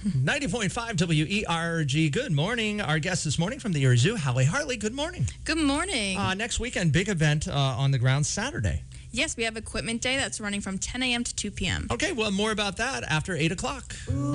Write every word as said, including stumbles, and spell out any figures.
ninety point five W E R G. Good morning. Our guest this morning from the Erie Zoo, Hallie Hartley. Good morning. Good morning. Uh, next weekend, big event uh, on the ground Saturday. Yes, we have Equipment Day that's running from ten a.m. to two p.m. Okay, well, more about that after eight o'clock.